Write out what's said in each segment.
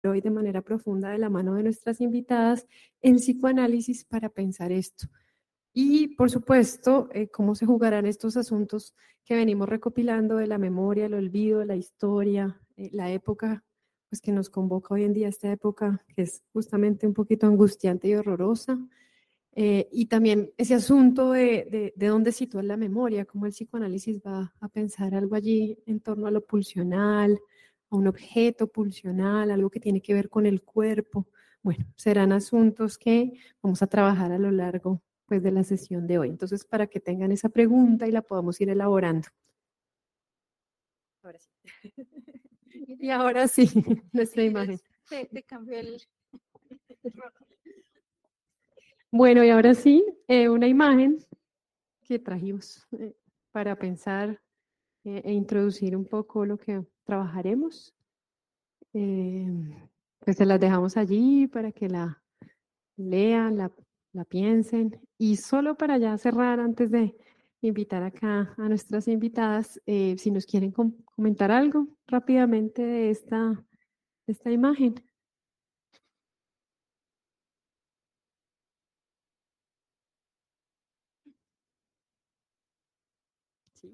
hoy de manera profunda de la mano de nuestras invitadas en psicoanálisis para pensar esto. Y, por supuesto, cómo se jugarán estos asuntos que venimos recopilando de la memoria, el olvido, la historia, la época pues, que nos convoca hoy en día, esta época que es justamente un poquito angustiante y horrorosa. Y también ese asunto de dónde sitúa la memoria, cómo el psicoanálisis va a pensar algo allí en torno a lo pulsional, a un objeto pulsional, algo que tiene que ver con el cuerpo. Bueno, serán asuntos que vamos a trabajar a lo largo pues, de la sesión de hoy. Entonces, para que tengan esa pregunta y la podamos ir elaborando. Ahora sí. Y ahora sí, nuestra imagen. Te cambió el... Bueno, y ahora sí, una imagen que trajimos para pensar e introducir un poco lo que trabajaremos. Pues se las dejamos allí para que la lean, la piensen. Y solo para ya cerrar, antes de invitar acá a nuestras invitadas, si nos quieren comentar algo rápidamente de esta imagen. Sí.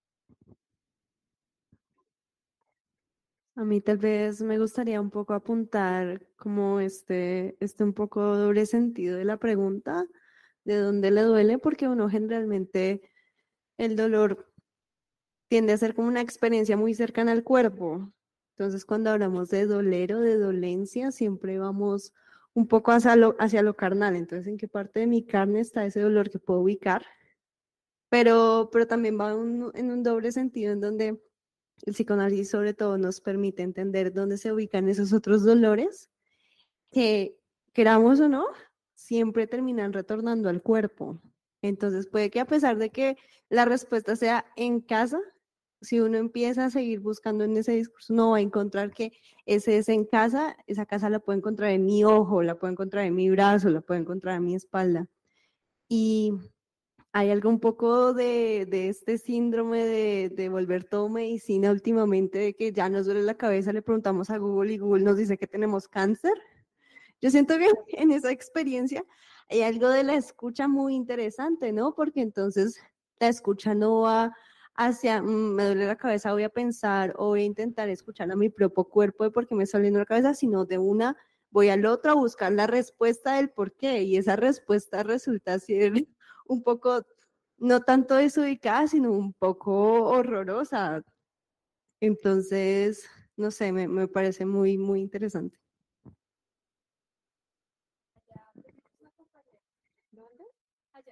A mí tal vez me gustaría un poco apuntar como este un poco doble sentido de la pregunta, de dónde le duele, porque uno generalmente el dolor tiende a ser como una experiencia muy cercana al cuerpo. Entonces, cuando hablamos de doler o de dolencia, siempre vamos un poco hacia lo carnal. Entonces, ¿en qué parte de mi carne está ese dolor que puedo ubicar? Pero también va en un doble sentido en donde el psicoanálisis sobre todo nos permite entender dónde se ubican esos otros dolores que, queramos o no, siempre terminan retornando al cuerpo. Entonces puede que a pesar de que la respuesta sea en casa, si uno empieza a seguir buscando en ese discurso, no va a encontrar que ese es en casa, esa casa la puede encontrar en mi ojo, la puede encontrar en mi brazo, la puede encontrar en mi espalda. Y hay algo un poco de este síndrome de volver todo medicina últimamente, de que ya nos duele la cabeza, le preguntamos a Google y Google nos dice que tenemos cáncer. Yo siento que en esa experiencia hay algo de la escucha muy interesante, ¿no? Porque entonces la escucha no va hacia, me duele la cabeza, voy a pensar o voy a intentar escuchar a mi propio cuerpo de por qué me está doliendo la cabeza, sino de una voy al otro a buscar la respuesta del por qué, y esa respuesta resulta ser un poco, no tanto desubicada, sino un poco horrorosa. Entonces, no sé, me parece muy, muy interesante. ¿Dónde? Allá.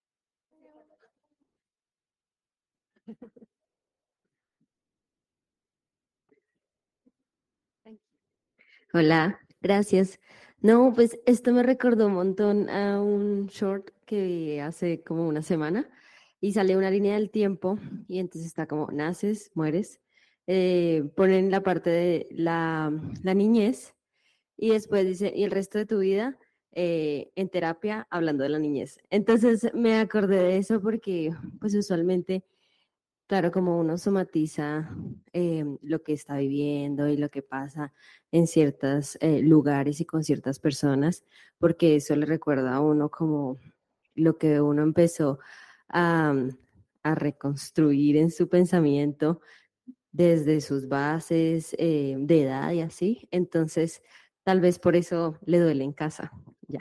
Hola, gracias. No, pues esto me recordó un montón a un short que vi hace como una semana y sale una línea del tiempo y entonces está como naces, mueres, ponen la parte de la niñez y después dice, y el resto de tu vida en terapia hablando de la niñez. Entonces me acordé de eso porque pues usualmente claro, como uno somatiza lo que está viviendo y lo que pasa en ciertos lugares y con ciertas personas, porque eso le recuerda a uno como lo que uno empezó a, a reconstruir en su pensamiento desde sus bases de edad y así. Entonces, tal vez por eso le duele en casa. Ya.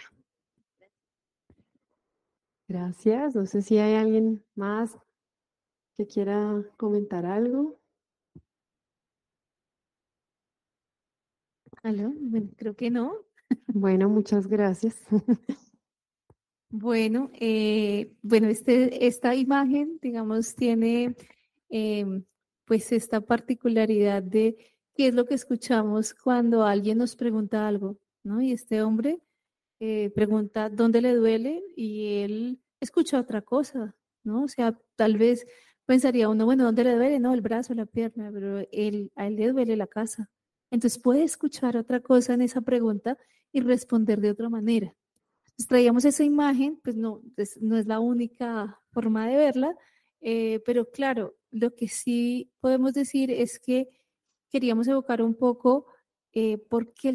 Gracias. No sé si hay alguien más que quiera comentar algo. ¿Aló? Bueno, creo que no. Bueno, muchas gracias. Bueno, esta imagen, digamos, tiene pues esta particularidad de qué es lo que escuchamos cuando alguien nos pregunta algo, ¿no? Y este hombre pregunta dónde le duele y él escucha otra cosa, ¿no? O sea, tal vez pensaría uno, bueno, ¿dónde le duele? No, el brazo, la pierna, pero a él le duele la casa. Entonces puede escuchar otra cosa en esa pregunta y responder de otra manera. Pues traíamos esa imagen, pues no, no es la única forma de verla, pero claro, lo que sí podemos decir es que queríamos evocar un poco ¿por qué